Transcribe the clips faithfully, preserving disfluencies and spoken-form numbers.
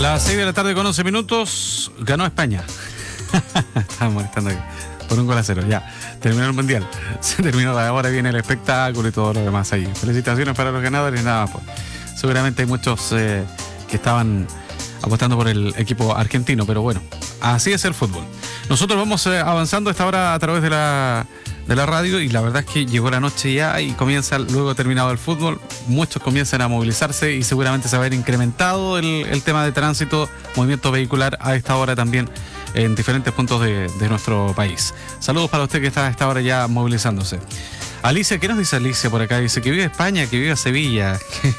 Las seis de la tarde con once minutos, ganó España. Estaba molestando aquí. Por un gol a cero, ya. Terminó el mundial. Se terminó, ahora viene el espectáculo y todo lo demás ahí. Felicitaciones para los ganadores, nada más. Pues. Seguramente hay muchos eh, que estaban apostando por el equipo argentino, pero bueno, así es el fútbol. Nosotros vamos eh, avanzando a esta hora a través de la, de la radio y la verdad es que llegó la noche ya y comienza, luego terminado el fútbol, muchos comienzan a movilizarse y seguramente se va a ver incrementado el, el tema de tránsito, movimiento vehicular a esta hora también en diferentes puntos de, de nuestro país. Saludos para usted que está a esta hora ya movilizándose. Alicia, ¿qué nos dice Alicia por acá? Dice que vive España, que vive Sevilla,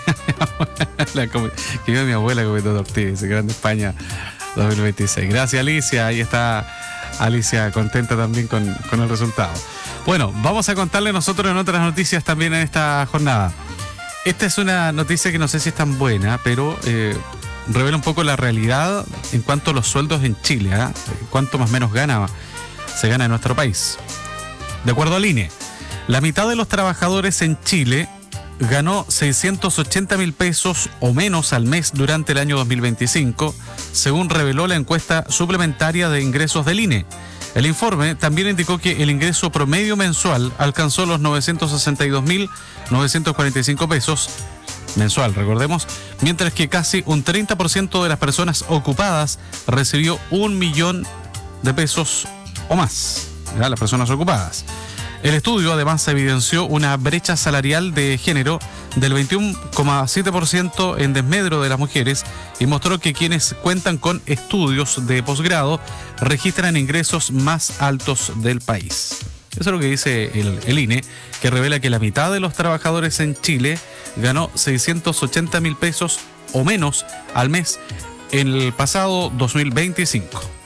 que, que vive mi abuela comiendo tortillas, dice Grande España dos mil veintiséis. Gracias, Alicia, ahí está Alicia contenta también con, con el resultado. Bueno, vamos a contarle nosotros en otras noticias también en esta jornada. Esta es una noticia que no sé si es tan buena, pero eh, revela un poco la realidad en cuanto a los sueldos en Chile, ¿eh? Cuánto más o menos gana, se gana en nuestro país. De acuerdo al I N E, la mitad de los trabajadores en Chile ganó seiscientos ochenta mil pesos o menos al mes durante el año dos mil veinticinco, según reveló la encuesta suplementaria de ingresos del I N E. El informe también indicó que el ingreso promedio mensual alcanzó los novecientos sesenta y dos mil novecientos cuarenta y cinco pesos mensual, recordemos, mientras que casi un treinta por ciento de las personas ocupadas recibió un millón de pesos o más, ¿verdad? Las personas ocupadas. El estudio además evidenció una brecha salarial de género del veintiuno coma siete por ciento en desmedro de las mujeres y mostró que quienes cuentan con estudios de posgrado registran ingresos más altos del país. Eso es lo que dice el, el I N E, que revela que la mitad de los trabajadores en Chile ganó seiscientos ochenta mil pesos o menos al mes en el pasado dos mil veinticinco.